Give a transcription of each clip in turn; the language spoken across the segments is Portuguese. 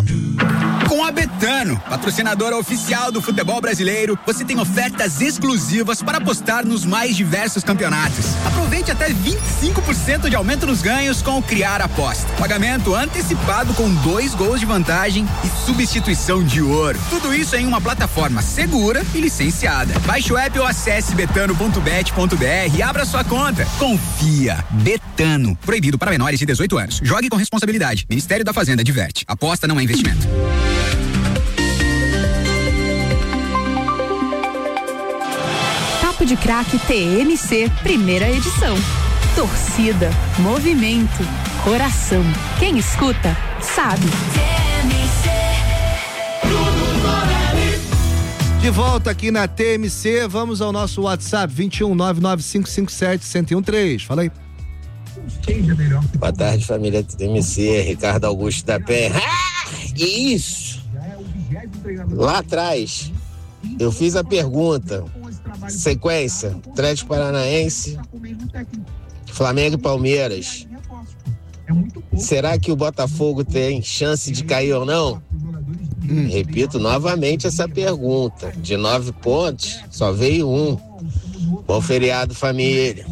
Com a Betano, patrocinadora oficial do futebol brasileiro, você tem ofertas exclusivas para apostar nos mais diversos campeonatos. Aproveite até 25% de aumento nos ganhos com o Criar Aposta. Pagamento antecipado com 2 gols de vantagem e substituição de ouro. Tudo isso em uma plataforma segura e licenciada. Baixe o app ou acesse betano.bet.br e abra sua conta. Confia. Betano. Proibido para menores de 18 anos. Jogue com responsabilidade. Ministério da Fazenda diverte. Aposta não é investimento. Papo de Craque TMC, primeira edição. Torcida, movimento, coração. Quem escuta, sabe. De volta aqui na TMC, vamos ao nosso WhatsApp, 21995571013. Fala aí. Boa tarde, família TMC, Ricardo Augusto da Penha. Isso! Lá atrás, eu fiz a pergunta, sequência, Atlético Paranaense, Flamengo e Palmeiras. Será que o Botafogo tem chance de cair ou não? Repito novamente essa pergunta. De 9 pontos, só veio 1. Bom feriado, família.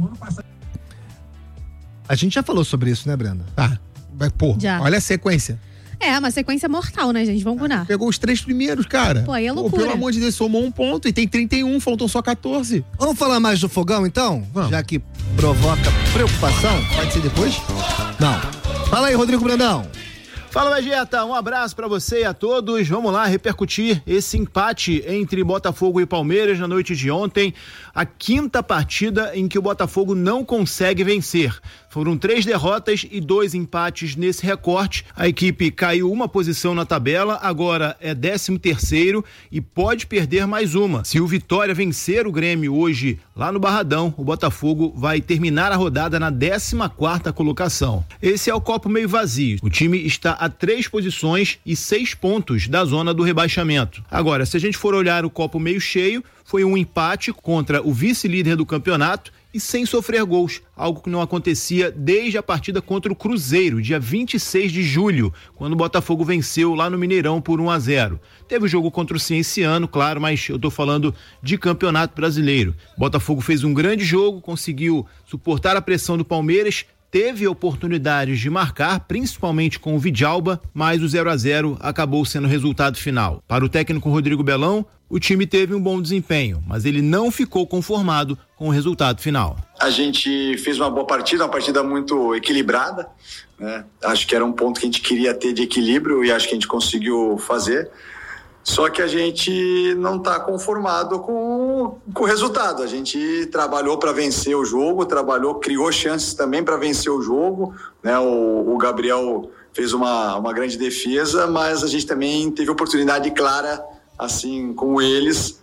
A gente já falou sobre isso, né, Brenda? Tá. Pô, já. Olha a sequência. É, uma sequência mortal, né, gente? Vamos combinar. Pegou os 3 primeiros, cara. Pô, aí é loucura. Pelo amor de Deus, somou 1 ponto e tem 31, faltam só 14. Vamos falar mais do fogão, então? Vamos. Já que provoca preocupação. Pode ser depois? Não. Fala aí, Rodrigo Brandão. Fala, Vegeta, um abraço pra você e a todos. Vamos lá repercutir esse empate entre Botafogo e Palmeiras na noite de ontem. A 5ª partida em que o Botafogo não consegue vencer. Foram 3 derrotas e 2 empates nesse recorte. A equipe caiu 1 posição na tabela, agora é 13º e pode perder mais uma. Se o Vitória vencer o Grêmio hoje lá no Barradão, o Botafogo vai terminar a rodada na 14ª colocação. Esse é o copo meio vazio. O time está a 3 posições e 6 pontos da zona do rebaixamento. Agora, se a gente for olhar o copo meio cheio, foi um empate contra o vice-líder do campeonato e sem sofrer gols, algo que não acontecia desde a partida contra o Cruzeiro, dia 26 de julho, quando o Botafogo venceu lá no Mineirão por 1-0. Teve o jogo contra o Cienciano, claro, mas eu tô falando de Campeonato Brasileiro. O Botafogo fez um grande jogo, conseguiu suportar a pressão do Palmeiras, teve oportunidades de marcar, principalmente com o Vidalba, mas o 0-0 acabou sendo o resultado final. Para o técnico Rodrigo Belão, o time teve um bom desempenho, mas ele não ficou conformado com o resultado final. A gente fez uma boa partida, uma partida muito equilibrada, né? Acho que era um ponto que a gente queria ter de equilíbrio e acho que a gente conseguiu fazer. Só que a gente não está conformado com o resultado. A gente trabalhou para vencer o jogo, criou chances também para vencer o jogo, né? O Gabriel fez uma grande defesa, mas a gente também teve oportunidade clara, assim como eles,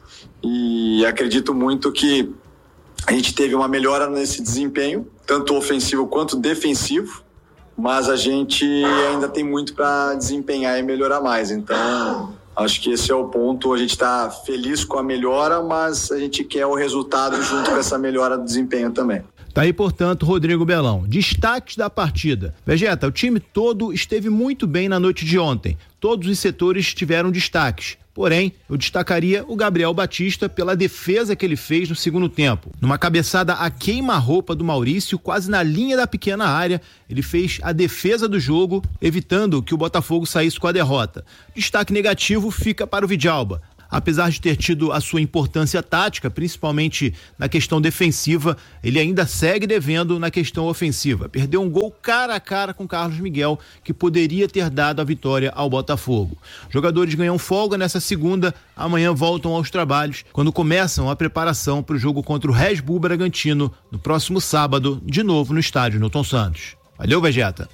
e acredito muito que a gente teve uma melhora nesse desempenho, tanto ofensivo quanto defensivo, mas a gente ainda tem muito para desempenhar e melhorar mais. Então, acho que esse é o ponto. A gente está feliz com a melhora, mas a gente quer o resultado junto com essa melhora do desempenho também. Tá aí, portanto, Rodrigo Belão. Destaques da partida. Vegeta, o time todo esteve muito bem na noite de ontem. Todos os setores tiveram destaques. Porém, eu destacaria o Gabriel Batista pela defesa que ele fez no segundo tempo. Numa cabeçada a queima-roupa do Maurício, quase na linha da pequena área, ele fez a defesa do jogo, evitando que o Botafogo saísse com a derrota. Destaque negativo fica para o Vidalba. Apesar de ter tido a sua importância tática, principalmente na questão defensiva, ele ainda segue devendo na questão ofensiva. Perdeu um gol cara a cara com Carlos Miguel, que poderia ter dado a vitória ao Botafogo. Jogadores ganham folga nessa segunda, amanhã voltam aos trabalhos, quando começam a preparação para o jogo contra o Red Bull Bragantino, no próximo sábado, de novo no estádio Newton Santos. Valeu, Vegeta.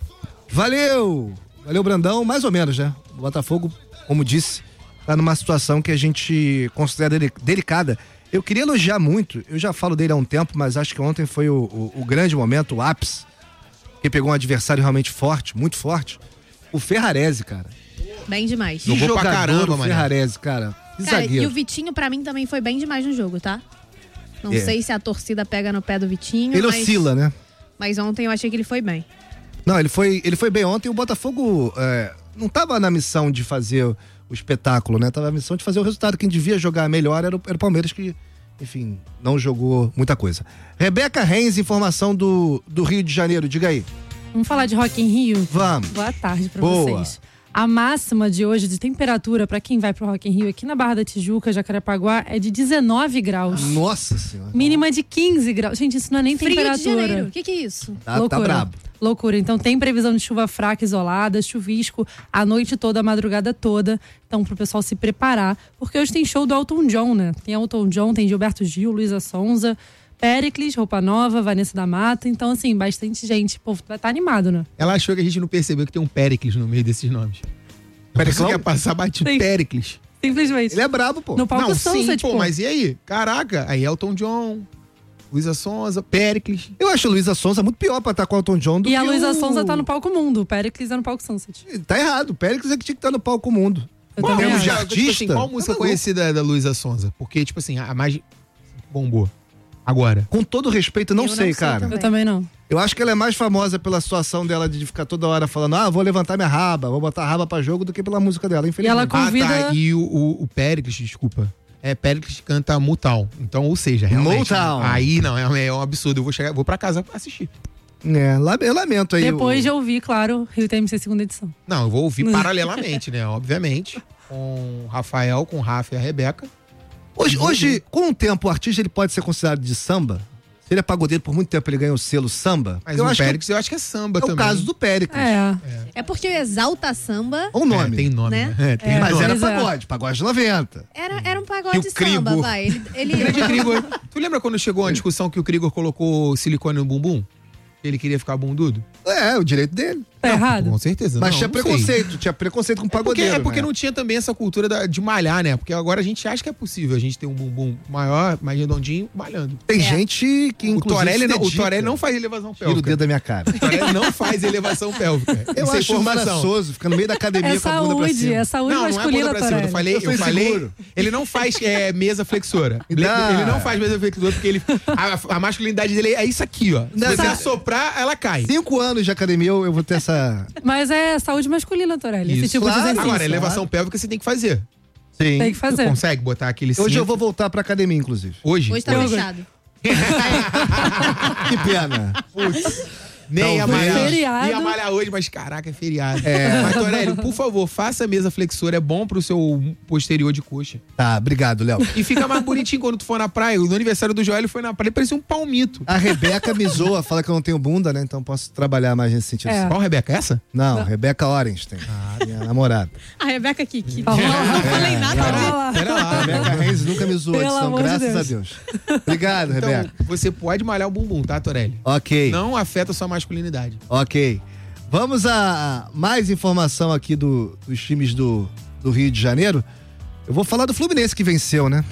Valeu Brandão, mais ou menos, né? O Botafogo, como disse, tá numa situação que a gente considera delicada. Eu queria elogiar muito, eu já falo dele há um tempo, mas acho que ontem foi o grande momento, o ápice, que pegou um adversário realmente forte, muito forte, o Ferrarese, cara. Bem demais. Que jogador, pra caramba, o Ferrarese, cara. Que cara, zagueiro. E o Vitinho, pra mim, também foi bem demais no jogo, tá? Não sei se a torcida pega no pé do Vitinho, ele oscila, né? Mas ontem eu achei que ele foi bem. Não, ele foi bem ontem. O Botafogo não tava na missão de fazer o espetáculo, né? Tava na missão de fazer o resultado. Quem devia jogar melhor era o Palmeiras, que, enfim, não jogou muita coisa. Rebeca Reis, informação do Rio de Janeiro, diga aí. Vamos falar de Rock in Rio? Vamos. Boa tarde pra Boa. vocês. A máxima de hoje de temperatura para quem vai pro Rock in Rio aqui na Barra da Tijuca, Jacarepaguá, é de 19 graus. Nossa Senhora. Mínima de 15 graus. Gente, isso não é nem Frio temperatura. de janeiro. O que é isso? Loucura. Tá brabo. Loucura. Então tem previsão de chuva fraca isolada, chuvisco a noite toda, a madrugada toda. Então pro pessoal se preparar. Porque hoje tem show do Elton John, né? Tem Elton John, tem Gilberto Gil, Luísa Sonza, Péricles, Roupa Nova, Vanessa da Mata. Então, assim, bastante gente. O povo vai estar animado, né? Ela achou que a gente não percebeu que tem um Péricles no meio desses nomes. Você quer passar batido Péricles. Simplesmente. Ele é brabo, pô. No palco Não, Sunset, sim, pô, mas e aí? Caraca, aí Elton John, Luísa Sonza, Péricles. Eu acho a Luísa Sonza muito pior pra estar com o Elton John do E que a Luísa o... Sonza tá no palco Mundo. O Péricles é no palco Sunset. Tá errado. O Péricles é que tinha que estar no palco Mundo. Eu também Temos acho. de Tipo artista. assim, qual música Tá conhecida da Luísa Sonza? Porque, tipo assim, a mais bombou. Agora. Com todo respeito, eu não sei, cara. também. Eu também não. Eu acho que ela é mais famosa pela situação dela de ficar toda hora falando, vou levantar minha raba, vou botar a raba pra jogo, do que pela música dela, E ela infelizmente. convida... E o Péricles, desculpa. Péricles canta Mutal. Então, ou seja, realmente. Mutal. Aí não, é um absurdo. Vou pra casa assistir. Eu lamento aí. Depois de ouvir, claro, Rio TMC segunda edição. Não, eu vou ouvir paralelamente, né? Obviamente. Com o Rafael, com o Rafa e a Rebeca. Hoje, com o tempo, o artista ele pode ser considerado de samba? Se ele é pagodeiro por muito tempo, ele ganha o selo samba? Mas eu o acho Péricles, eu acho que é samba que é também. o caso do Péricles. É porque o Exalta Samba Ou o nome. Tem nome, né? Tem Mas nome. era Pois é. pagode 90. era um pagode E o samba, Krigor. vai. Ele... Grande Krigor. Tu lembra quando chegou a discussão que o Krigor colocou silicone no bumbum? Ele queria ficar bundudo? É, o direito dele. Tá errado? Com certeza. Mas não, tinha não sei. preconceito. Tinha preconceito com pagodeiro. É porque né? não tinha também essa cultura de malhar, né? Porque agora a gente acha que é possível a gente ter um bumbum maior, mais redondinho, malhando. Tem gente que, O inclusive, Torelli não faz elevação Tira o pélvica. dedo da minha cara. O Torelli não faz elevação pélvica. Eu Isso é acho informação. embaraçoso ficar no meio da academia É com a bunda pra saúde, cima. é saúde Não, não é masculina, bunda pra cima. Torelli. Eu falei, seguro. ele não faz mesa flexora. Não. Ele não faz mesa flexora porque ele, a masculinidade dele é isso aqui, ó. Se Não, você sabe- assoprar, ela cai. 5 anos de academia eu vou ter essa... Mas é saúde masculina, Torelli. Esse Isso. tipo de Claro. exercício. Agora, elevação pélvica você tem que fazer. Sim. Tem que fazer. Você consegue botar aquele Hoje cinto? eu vou voltar pra academia, inclusive. Hoje? Hoje tá fechado. Que pena. Nem ia Talvez. malhar. Feriado. Ia malhar hoje, mas caraca, é feriado. Mas, Torelli, por favor, faça a mesa flexora. É bom pro seu posterior de coxa. Tá, obrigado, Léo. E fica mais bonitinho quando tu for na praia. No aniversário do Joel, ele foi na praia. Ele parecia um palmito. A Rebeca me zoa, fala que eu não tenho bunda, né? Então posso trabalhar mais nesse sentido. É. Qual Rebeca? Essa? Não, Rebeca Orenstein, minha namorada. A Rebeca Kiki. Ó, Não falei nada. Pera lá. Rebeca Reis nunca me zoou, Pelo então amor de graças Deus. a Deus. Obrigado, Então, Rebeca. você pode malhar o bumbum, tá, Torelli? Ok, Não afeta a sua masculinidade. ok. Vamos a mais informação aqui dos times do Rio de Janeiro. Eu vou falar do Fluminense que venceu, né?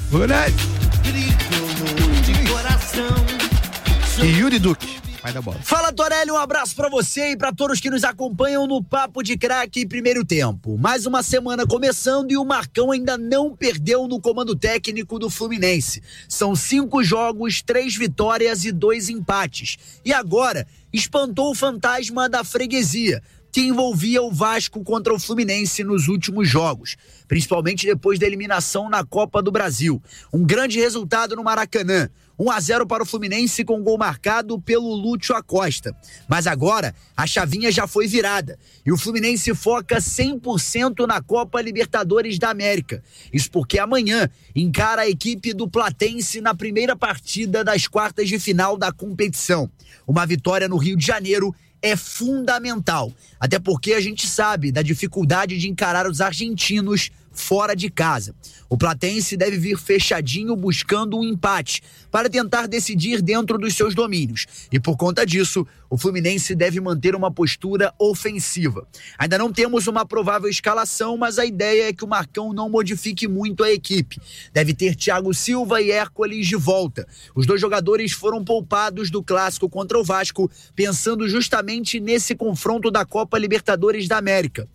E Yuri Duque. Vai da bola. Fala, Torelli, um abraço pra você e pra todos que nos acompanham no Papo de Craque Primeiro Tempo. Mais uma semana começando e o Marcão ainda não perdeu no comando técnico do Fluminense. São 5 jogos, 3 vitórias e 2 empates. E agora, espantou o fantasma da freguesia, que envolvia o Vasco contra o Fluminense nos últimos jogos, principalmente depois da eliminação na Copa do Brasil. Um grande resultado no Maracanã. 1-0 para o Fluminense com gol marcado pelo Lúcio Acosta. Mas agora a chavinha já foi virada e o Fluminense foca 100% na Copa Libertadores da América. Isso porque amanhã encara a equipe do Platense na primeira partida das quartas de final da competição. Uma vitória no Rio de Janeiro é fundamental, até porque a gente sabe da dificuldade de encarar os argentinos fora de casa. O Platense deve vir fechadinho buscando um empate para tentar decidir dentro dos seus domínios. E por conta disso, o Fluminense deve manter uma postura ofensiva. Ainda não temos uma provável escalação, mas a ideia é que o Marcão não modifique muito a equipe. Deve ter Thiago Silva e Hércules de volta. Os dois jogadores foram poupados do clássico contra o Vasco, pensando justamente nesse confronto da Copa Libertadores da América.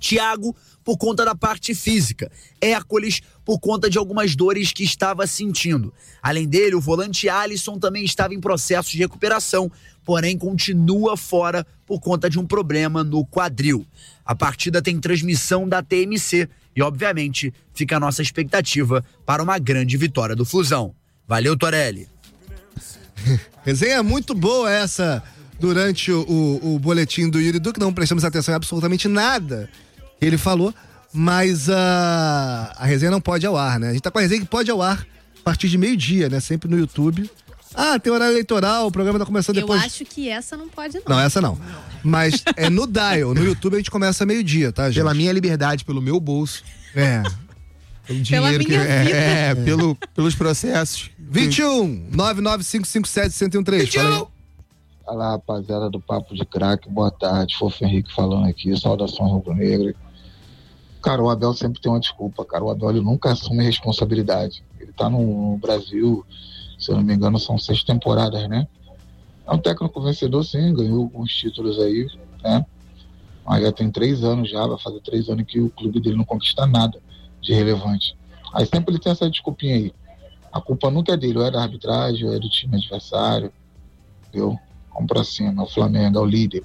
Thiago, por conta da parte física. Hércules, por conta de algumas dores que estava sentindo. Além dele, o volante Alisson também estava em processo de recuperação, porém continua fora por conta de um problema no quadril. A partida tem transmissão da TMC e, obviamente, fica a nossa expectativa para uma grande vitória do Flusão. Valeu, Torelli. Resenha muito boa essa durante o boletim do Yuri Duque. Não prestamos atenção em absolutamente nada que ele falou, mas a resenha não pode ao ar, né? A gente tá com a resenha que pode ao ar a partir de meio-dia, né? Sempre no YouTube. Tem horário eleitoral, o programa tá começando depois. Eu acho que essa não pode, não. Não, essa não. Mas é no Dial, no YouTube a gente começa meio-dia, tá, gente? Pela minha liberdade, pelo meu bolso. Pelo dinheiro pelos processos. 21 99557-1013. Fala aí. Fala, rapaziada do Papo de Craque, boa tarde, Fofo Henrique falando aqui, saudações rubro-negra. Cara, o Abel sempre tem uma desculpa, cara, o Abel ele nunca assume responsabilidade. Ele tá no Brasil, se eu não me engano, são 6 temporadas, né? É um técnico vencedor, sim, ganhou alguns títulos aí, né? Mas já tem 3 anos já, vai fazer 3 anos que o clube dele não conquista nada de relevante. Aí sempre ele tem essa desculpinha aí. A culpa nunca é dele, ou é da arbitragem, ou é do time adversário, entendeu? Vamos pra cima, o Flamengo é o líder.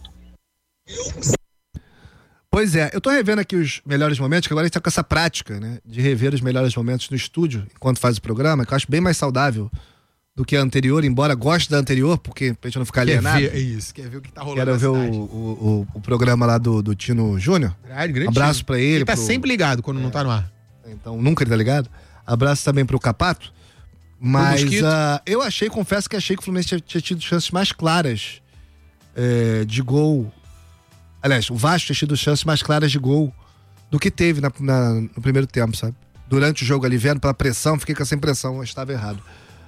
Pois é, eu tô revendo aqui os melhores momentos, que agora a gente tá com essa prática, né? De rever os melhores momentos no estúdio, enquanto faz o programa, que eu acho bem mais saudável do que a anterior, embora goste da anterior, porque pra gente não ficar alienado. Quer ver o que tá rolando. Quero ver o programa lá do Tino Júnior. Abraço pra ele. Ele tá sempre ligado quando não tá no ar. Então, nunca ele tá ligado. Abraço também pro Capato. Mas confesso que achei que o Fluminense tinha tido chances mais claras de gol. Aliás, o Vasco tinha tido chances mais claras de gol do que teve no primeiro tempo, sabe? Durante o jogo ali, vendo pela pressão, fiquei com essa impressão, eu estava errado.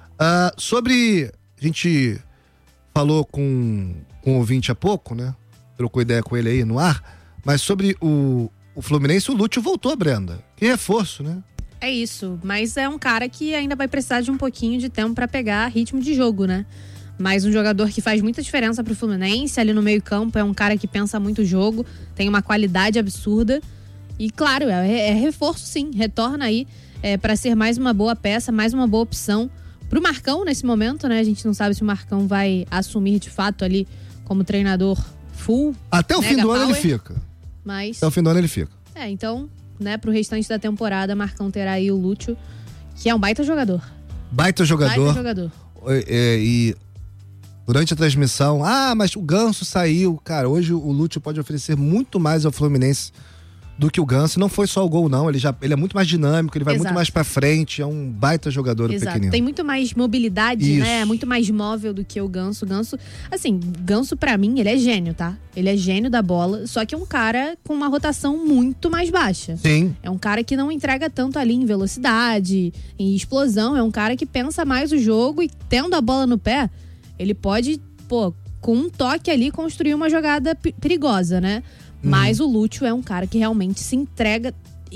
A gente falou com o ouvinte há pouco, né? Trocou ideia com ele aí no ar, mas sobre o Fluminense, o Lúcio voltou, Brenda. Que reforço, né? É isso, mas é um cara que ainda vai precisar de um pouquinho de tempo pra pegar ritmo de jogo, né? Mas um jogador que faz muita diferença pro Fluminense, ali no meio-campo, é um cara que pensa muito o jogo, tem uma qualidade absurda. E claro, é reforço sim, retorna aí pra ser mais uma boa peça, mais uma boa opção pro Marcão nesse momento, né? A gente não sabe se o Marcão vai assumir de fato ali como treinador full. Até o fim do ano ele fica. Mas... Até o fim do ano ele fica. Então, né, pro restante da temporada, Marcão terá aí o Lúcio, que é um baita jogador. Baita jogador. E durante a transmissão, mas o Ganso saiu. Cara, hoje o Lúcio pode oferecer muito mais ao Fluminense do que o Ganso. Não foi só o gol, não. Ele é muito mais dinâmico, ele vai muito mais pra frente. É um baita jogador, o pequenino. Tem muito mais mobilidade, né? É muito mais móvel do que o Ganso. Ganso pra mim, ele é gênio, tá? Ele é gênio da bola, só que é um cara com uma rotação muito mais baixa. Sim. É um cara que não entrega tanto ali em velocidade, em explosão. É um cara que pensa mais o jogo e, tendo a bola no pé, ele pode, com um toque ali, construir uma jogada perigosa, né? Mas o Lúcio é um cara que realmente entrega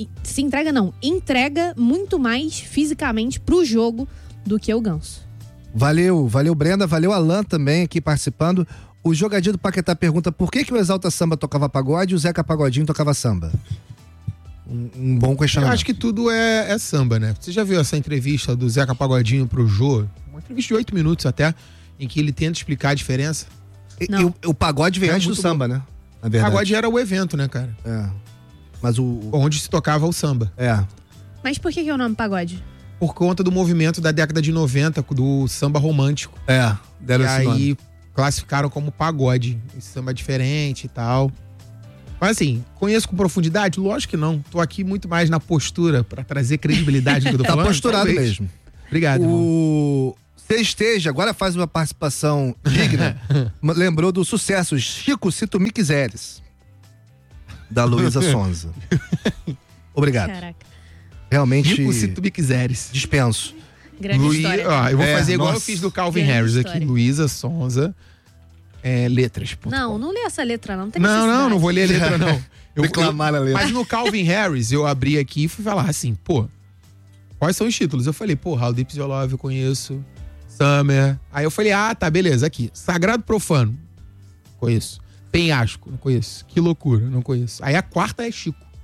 muito mais fisicamente pro jogo do que o Ganso. Valeu Brenda, valeu Alan também aqui participando. O Jogadinho do Paquetá pergunta por que o Exalta Samba tocava pagode e o Zeca Pagodinho tocava samba? Um bom questionamento. Eu acho que tudo é samba, né? Você já viu essa entrevista do Zeca Pagodinho pro Jô? Uma entrevista de 8 minutos até, em que ele tenta explicar a diferença. O pagode veio antes do samba, né? O pagode era o evento, né, cara? Mas onde se tocava o samba. Mas por que é o nome pagode? Por conta do movimento da década de 90, do samba romântico. Deram esse nome. Aí classificaram como pagode. Esse samba diferente e tal. Mas assim, conheço com profundidade? Lógico que não. Tô aqui muito mais na postura pra trazer credibilidade do que eu tô falando. Tá posturado mesmo. Obrigado, irmão. Você esteja, agora faz uma participação digna. Lembrou do sucesso Chico, se tu me quiseres, da Luísa Sonza. Obrigado. Caraca. Realmente. Chico, se tu me quiseres. Dispenso. Grande história. Eu vou fazer igual eu fiz do Calvin Harris aqui. Luísa Sonza. Letras. Não lê essa letra, não tem necessidade. Não vou ler a letra, não. Declamar a letra. Mas no Calvin Harris, eu abri aqui e fui falar assim, quais são os títulos? Eu falei, How Deep Is Your Love eu conheço. Summer. Aí eu falei, tá, beleza, aqui. Sagrado Profano. Conheço. Penhasco, não conheço. Que Loucura, não conheço. Aí a quarta é Chico.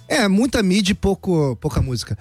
Muita mídia e pouca música.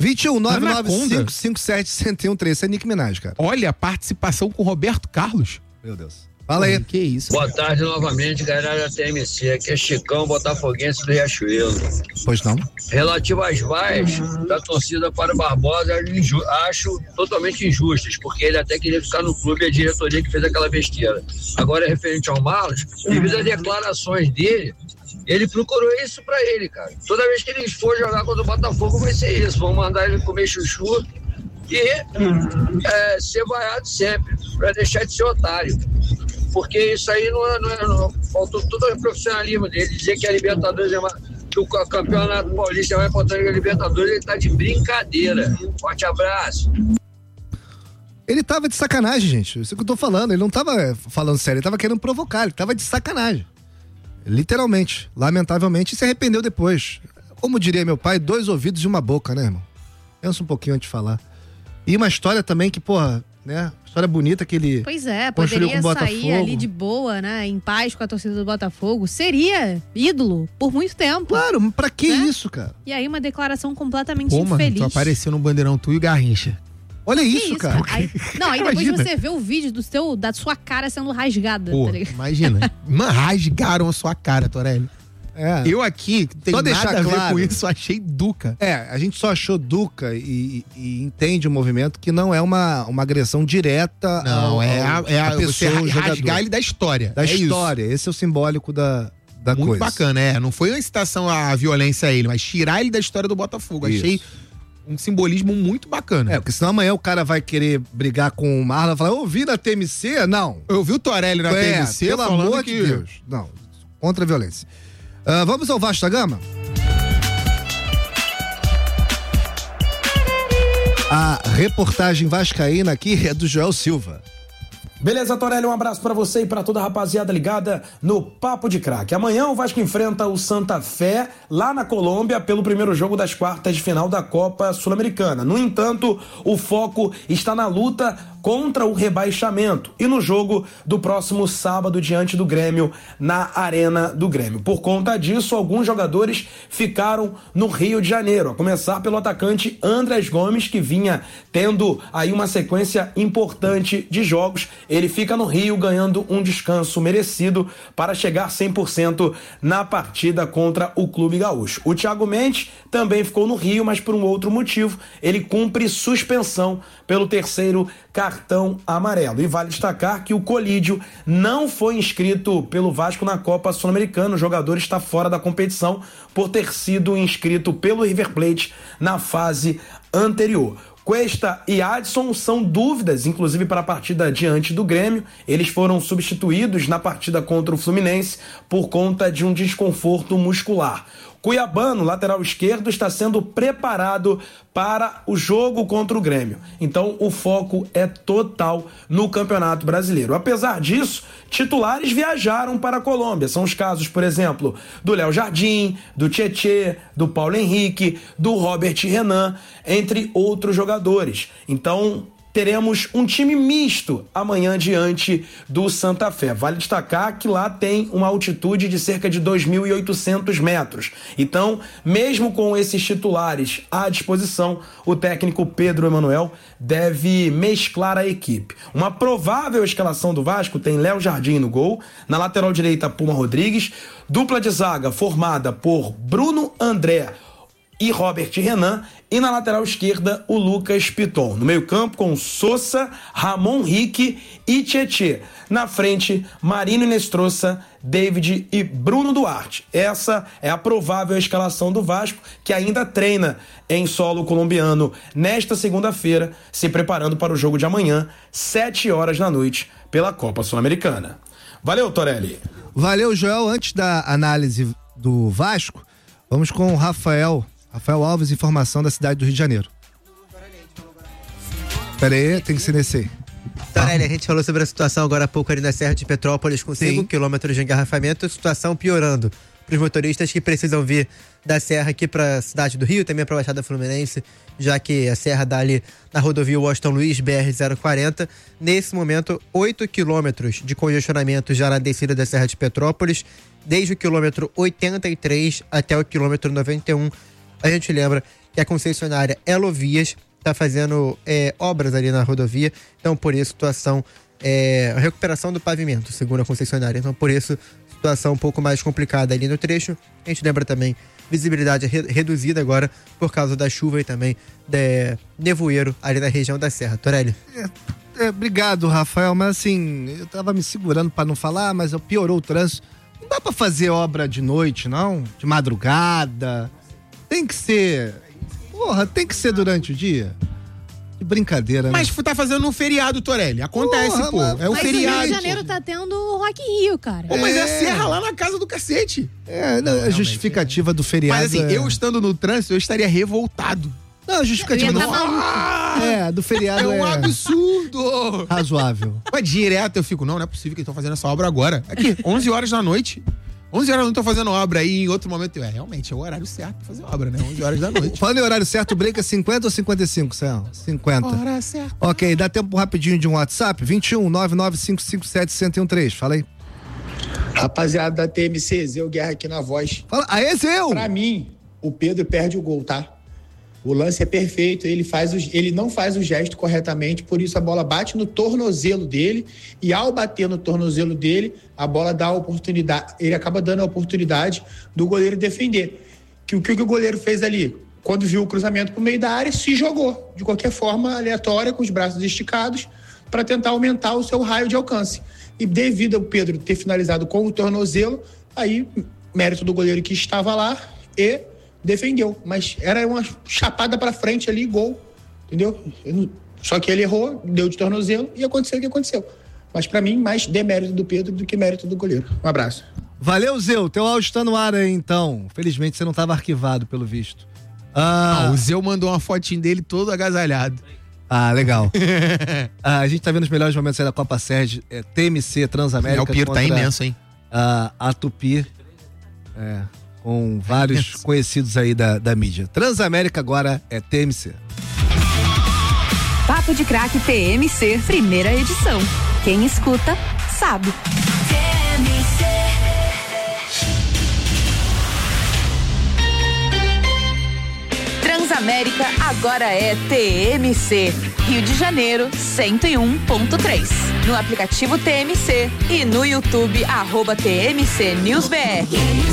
21-995-57-1013. Esse é Nick Minaj, cara. Olha a participação com o Roberto Carlos. Meu Deus. Fala aí. Que isso? Boa tarde novamente, galera da TMC. Aqui é Chicão, botafoguense do Riachuelo. Pois não. Relativo às vaias da torcida para o Barbosa, acho totalmente injustas, porque ele até queria ficar no clube e a diretoria que fez aquela besteira. Agora, referente ao Marlos, devido às declarações dele, ele procurou isso pra ele, cara. Toda vez que ele for jogar contra o Botafogo vai ser isso. Vão mandar ele comer chuchu e ser vaiado sempre, pra deixar de ser otário. Porque isso aí não faltou todo o profissionalismo dele. Dizer que a Libertadores que o Campeonato Paulista é mais importante que a Libertadores, ele tá de brincadeira. Forte abraço. Ele tava de sacanagem, gente. Isso que eu tô falando. Ele não tava falando sério, ele tava querendo provocar, ele tava de sacanagem. Literalmente. Lamentavelmente, e se arrependeu depois. Como diria meu pai, 2 ouvidos e uma boca, né, irmão? Pensa um pouquinho antes de falar. E uma história também que, porra, né? História bonita que ele construiu com o Botafogo. Poderia sair ali de boa, né? Em paz com a torcida do Botafogo. Seria ídolo por muito tempo. Claro, pra que isso, cara? E aí uma declaração completamente Pô, mano, infeliz. tu apareceu no bandeirão, tu e o Garrincha. Olha isso, cara. Aí depois Imagina. você vê o vídeo da sua cara sendo rasgada. Pô, tá ligado? imagina. Mano, rasgaram a sua cara, Torelli. Eu aqui, tem nada a ver com isso, achei Duca. A gente só achou Duca e entende o movimento que não é uma agressão direta. Não, a pessoa, você rasgar ele da história. Da história, isso. Esse é o simbólico da Muito coisa. bacana, não foi uma incitação à violência a ele, mas tirar ele da história do Botafogo. Isso. Achei um simbolismo muito bacana. Porque senão amanhã o cara vai querer brigar com o Marlon e falar, eu vi na TMC? Não. Eu vi o Torelli na TMC pelo amor de Deus. Não, contra a violência. Vamos ao Vasco da Gama? A reportagem vascaína aqui é do Joel Silva. Beleza, Torelli, um abraço pra você e pra toda a rapaziada ligada no Papo de Craque. Amanhã o Vasco enfrenta o Santa Fé lá na Colômbia pelo primeiro jogo das quartas de final da Copa Sul-Americana. No entanto, o foco está na luta contra o rebaixamento e no jogo do próximo sábado diante do Grêmio na Arena do Grêmio. Por conta disso, alguns jogadores ficaram no Rio de Janeiro, a começar pelo atacante Andrés Gomes, que vinha tendo aí uma sequência importante de jogos. Ele fica no Rio ganhando um descanso merecido para chegar 100% na partida contra o Clube Gaúcho. O Thiago Mendes também ficou no Rio, mas por um outro motivo. Ele cumpre suspensão pelo 3º cartão amarelo. E vale destacar que o Colídio não foi inscrito pelo Vasco na Copa Sul-Americana. O jogador está fora da competição por ter sido inscrito pelo River Plate na fase anterior. Cuesta e Adson são dúvidas, inclusive para a partida diante do Grêmio. Eles foram substituídos na partida contra o Fluminense por conta de um desconforto muscular. Cuiabano, lateral esquerdo, está sendo preparado para o jogo contra o Grêmio. Então, o foco é total no Campeonato Brasileiro. Apesar disso, titulares viajaram para a Colômbia. São os casos, por exemplo, do Léo Jardim, do Tietê, do Paulo Henrique, do Robert Renan, entre outros jogadores. Então, teremos um time misto amanhã diante do Santa Fé. Vale destacar que lá tem uma altitude de cerca de 2.800 metros. Então, mesmo com esses titulares à disposição, o técnico Pedro Emanuel deve mesclar a equipe. Uma provável escalação do Vasco tem Léo Jardim no gol, na lateral direita Puma Rodrigues, dupla de zaga formada por Bruno André e Robert Renan, e na lateral esquerda o Lucas Piton. No meio-campo com Sousa, Ramon Rique e Tietê. Na frente, Marino Inestrosa, David e Bruno Duarte. Essa é a provável escalação do Vasco, que ainda treina em solo colombiano nesta segunda-feira, se preparando para o jogo de amanhã, 7h da noite, pela Copa Sul-Americana. Valeu, Torelli. Valeu, Joel. Antes da análise do Vasco, vamos com o Rafael Alves, informação da cidade do Rio de Janeiro. Pera aí, tem que ser nesse aí. Torelli, a gente falou sobre a situação agora há pouco ali na Serra de Petrópolis, com 5 quilômetros de engarrafamento, a situação piorando para os motoristas que precisam vir da Serra aqui para a cidade do Rio, também para a Baixada Fluminense, já que a Serra dá ali na rodovia Washington Luiz, BR-040. Nesse momento, 8 quilômetros de congestionamento já na descida da Serra de Petrópolis, desde o quilômetro 83 até o quilômetro 91. A gente lembra que a concessionária Elovias está fazendo obras ali na rodovia, então por isso situação, recuperação do pavimento, segundo a concessionária. Então por isso, situação um pouco mais complicada ali no trecho. A gente lembra também visibilidade reduzida agora por causa da chuva e também nevoeiro ali na região da Serra. Torelli. Obrigado, Rafael, mas assim, eu tava me segurando para não falar, mas piorou o trânsito. Não dá para fazer obra de noite, não? De madrugada. Tem que ser... tem que ser durante o dia. Que brincadeira, né? Mas tá fazendo um feriado, Torelli. Acontece, pô. É o feriado. Mas Rio de Janeiro tá tendo o Rock in Rio, cara. Pô, mas é a Serra lá na casa do cacete. A justificativa do feriado. Mas assim, eu estando no trânsito, eu estaria revoltado. Não, a justificativa do feriado é um absurdo. Razoável. Mas direto eu fico, não é possível que eles estão fazendo essa obra agora. Aqui, 11 horas da noite. 11 horas não estão fazendo obra aí, em outro momento, realmente, é o horário certo pra fazer obra, né? 11 horas da noite. Falando em horário certo, o break é 50 ou 55, Céu? 50. Hora certa. Ok, dá tempo rapidinho de um WhatsApp? 21 99557-1013. Fala aí. Rapaziada da TMC, Zeu Guerra aqui na voz. Fala, aê, Zeu! Pra mim, o Pedro perde o gol, tá? O lance é perfeito, ele não faz o gesto corretamente, por isso a bola bate no tornozelo dele, e ao bater no tornozelo dele, a bola dá a oportunidade, ele acaba dando a oportunidade do goleiro defender. O que o goleiro fez ali? Quando viu o cruzamento pro meio da área, se jogou, de qualquer forma aleatória, com os braços esticados, para tentar aumentar o seu raio de alcance. E devido ao Pedro ter finalizado com o tornozelo, aí, mérito do goleiro que estava lá e defendeu, mas era uma chapada pra frente ali, gol, entendeu? Só que ele errou, deu de tornozelo e aconteceu o que aconteceu. Mas pra mim, mais demérito do Pedro do que mérito do goleiro. Um abraço. Valeu, Zeu, teu áudio tá no ar aí, então. Felizmente você não tava arquivado, pelo visto. O Zeu mandou uma fotinho dele todo agasalhado. Legal. A gente tá vendo os melhores momentos aí da Copa Sérgio, TMC, Transamérica. O Piro tá imenso, hein? A Tupi, com vários conhecidos aí da mídia. Transamérica agora é TMC. Papo de Craque TMC, primeira edição. Quem escuta, sabe. Transamérica agora é TMC. Rio de Janeiro, 101.3. No aplicativo TMC e no YouTube, @TMC News BR.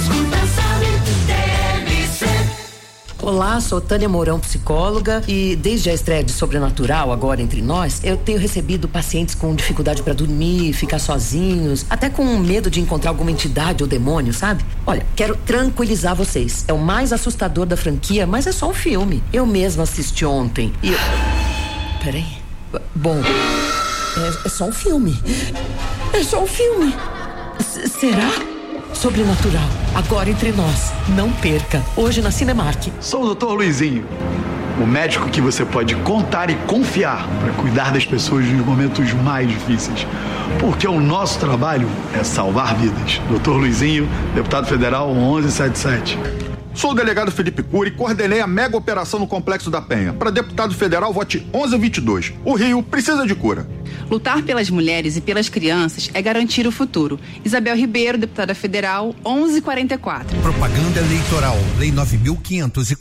Olá, sou Tânia Mourão, psicóloga, e desde a estreia de Sobrenatural, agora entre nós, eu tenho recebido pacientes com dificuldade para dormir, ficar sozinhos, até com medo de encontrar alguma entidade ou demônio, sabe? Olha, quero tranquilizar vocês. É o mais assustador da franquia, mas é só um filme. Eu mesma assisti ontem e... Peraí. Bom, é só um filme. É só um filme. Será? Sobrenatural, agora entre nós. Não perca, hoje na Cinemark. Sou o Dr. Luizinho, o médico que você pode contar e confiar para cuidar das pessoas nos momentos mais difíceis. Porque o nosso trabalho é salvar vidas. Dr. Luizinho, deputado federal 1177. Sou o delegado Felipe Cury e coordenei a mega operação no Complexo da Penha. Para deputado federal, vote 1122. O Rio precisa de cura. Lutar pelas mulheres e pelas crianças é garantir o futuro. Isabel Ribeiro, deputada federal, 1144. Propaganda eleitoral, Lei 9.500